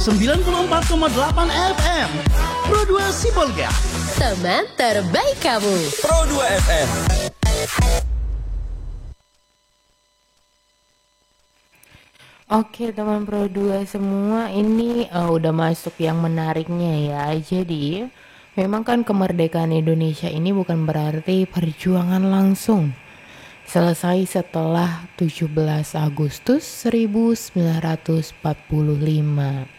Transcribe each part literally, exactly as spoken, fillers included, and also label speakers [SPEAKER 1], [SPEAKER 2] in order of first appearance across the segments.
[SPEAKER 1] sembilan puluh empat koma delapan F M. Pro dua Sibolga,
[SPEAKER 2] teman terbaik kamu.
[SPEAKER 3] Pro dua F M.
[SPEAKER 4] Oke teman Pro dua semua, ini uh, udah masuk yang menariknya ya. Jadi memang kan kemerdekaan Indonesia ini bukan berarti perjuangan langsung selesai setelah tujuh belas Agustus seribu sembilan ratus empat puluh lima.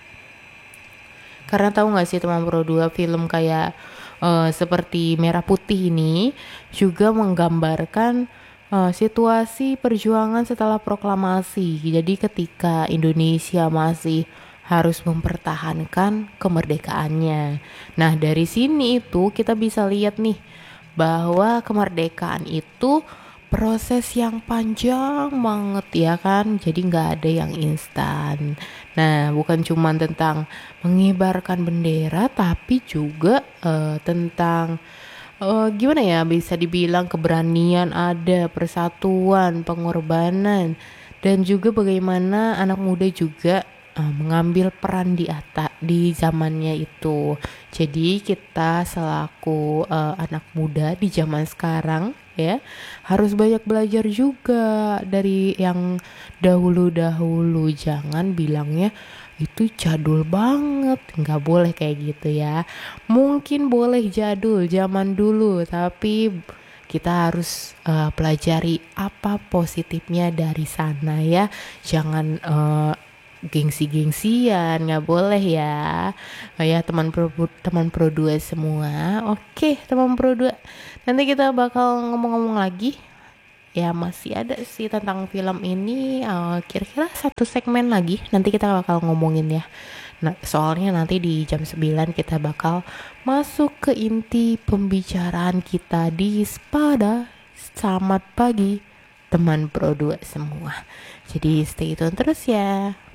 [SPEAKER 4] Karena tahu gak sih teman Pro dua, film kayak uh, seperti Merah Putih ini juga menggambarkan uh, situasi perjuangan setelah proklamasi. Jadi ketika Indonesia masih harus mempertahankan kemerdekaannya. Nah dari sini itu kita bisa lihat nih bahwa kemerdekaan itu proses yang panjang banget ya kan, jadi nggak ada yang instan. Nah bukan cuma tentang mengibarkan bendera, tapi juga uh, tentang uh, gimana ya, bisa dibilang keberanian ada, persatuan, pengorbanan, dan juga bagaimana anak muda juga uh, mengambil peran di atas di zamannya itu. Jadi kita selaku uh, anak muda di zaman sekarang ya harus banyak belajar juga dari yang dahulu-dahulu. Jangan bilangnya itu jadul banget, nggak boleh kayak gitu ya. Mungkin boleh jadul zaman dulu, tapi kita harus uh, pelajari apa positifnya dari sana ya. Jangan uh, gengsi-gengsian, nggak boleh ya. Oh ya teman pro teman pro dua semua. Oke teman pro dua, nanti kita bakal ngomong-ngomong lagi ya, masih ada sih tentang film ini, uh, kira-kira satu segmen lagi nanti kita bakal ngomongin ya. Nah soalnya nanti di jam sembilan kita bakal masuk ke inti pembicaraan kita di Spada. Selamat pagi teman pro dua semua, jadi stay tune terus ya.